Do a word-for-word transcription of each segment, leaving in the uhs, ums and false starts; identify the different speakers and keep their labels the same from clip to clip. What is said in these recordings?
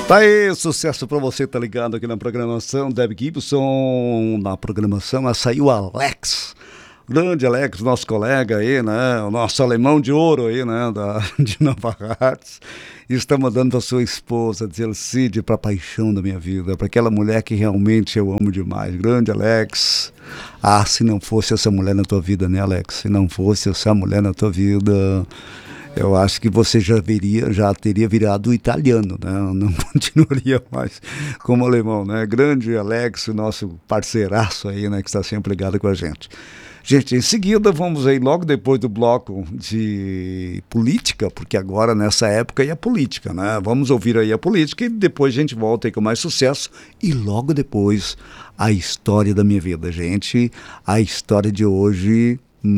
Speaker 1: Tá aí, sucesso pra você, tá ligado aqui na programação, Deb Gibson, na programação, açaí o Alex, grande Alex, nosso colega aí, né, o nosso alemão de ouro aí, né, da, de Nova Hartz, está mandando pra sua esposa, Zelcide, pra paixão da minha vida, pra aquela mulher que realmente eu amo demais, grande Alex. Ah, se não fosse essa mulher na tua vida, né, Alex, se não fosse essa mulher na tua vida... Eu acho que você já, viria, já teria virado italiano, né? Não continuaria mais como alemão, né? Grande Alex, nosso parceiraço aí, né? Que está sempre ligado com a gente. Gente, em seguida vamos aí logo depois do bloco de política, porque agora nessa época é a política, né? Vamos ouvir aí a política e depois a gente volta aí com mais sucesso e logo depois a história da minha vida. Gente, a história de hoje...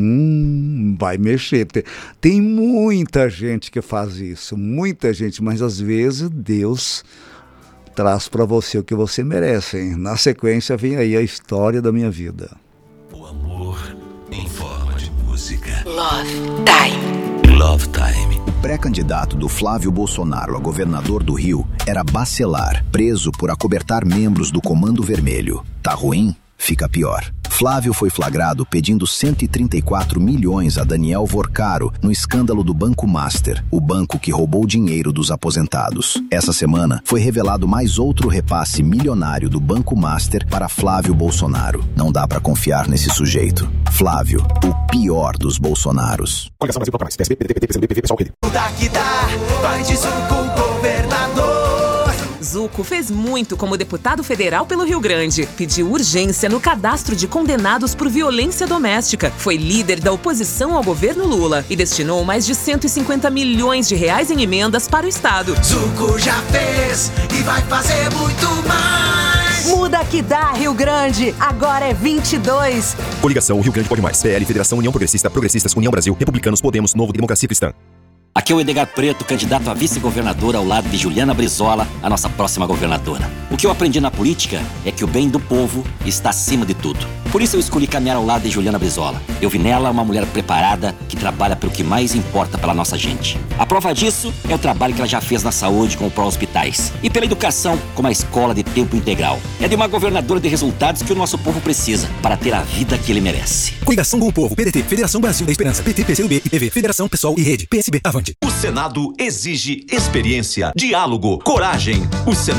Speaker 1: Hum, vai mexer. Tem, tem muita gente que faz isso, muita gente, mas às vezes Deus traz para você o que você merece, hein? Na sequência vem aí a história da minha vida.
Speaker 2: O amor em forma de música.
Speaker 3: Love Time.
Speaker 2: Love Time.
Speaker 4: O pré-candidato do Flávio Bolsonaro a governador do Rio era Bacelar, preso por acobertar membros do Comando Vermelho. Tá ruim? Fica pior. Flávio foi flagrado pedindo cento e trinta e quatro milhões a Daniel Vorcaro no escândalo do Banco Master, o banco que roubou dinheiro dos aposentados. Essa semana foi revelado mais outro repasse milionário do Banco Master para Flávio Bolsonaro. Não dá pra confiar nesse sujeito. Flávio, o pior dos Bolsonaros.
Speaker 5: Coligação Brasil Toca Mais. P S B, P D T, P T, P C M B, P V, Pessoal, Rede.
Speaker 6: Daqui dá, vai de Zuco, governador.
Speaker 3: Zuco fez muito como deputado federal pelo Rio Grande. Pediu urgência no cadastro de condenados por violência doméstica. Foi líder da oposição ao governo Lula e destinou mais de cento e cinquenta milhões de reais em emendas para o Estado.
Speaker 6: Zuco já fez e vai fazer muito mais.
Speaker 7: Muda que dá, Rio Grande. Agora é vinte e dois.
Speaker 5: Coligação Rio Grande Pode Mais. P L, Federação União Progressista, Progressistas, União Brasil, Republicanos, Podemos, Novo, Democracia Cristã.
Speaker 8: Aqui é o Edgar Preto, candidato a vice-governador ao lado de Juliana Brizola, a nossa próxima governadora. O que eu aprendi na política é que o bem do povo está acima de tudo. Por isso eu escolhi caminhar ao lado de Juliana Brizola. Eu vi nela uma mulher preparada que trabalha pelo que mais importa pela nossa gente. A prova disso é o trabalho que ela já fez na saúde com o pró-hospitais e pela educação com uma escola de tempo integral. É de uma governadora de resultados que o nosso povo precisa para ter a vida que ele merece.
Speaker 9: Coligação com o Povo, P D T, Federação Brasil da Esperança, P T, P C do B e P V, Federação Pessoal e Rede, P S B, avante.
Speaker 2: O Senado exige experiência, diálogo, coragem. O Senado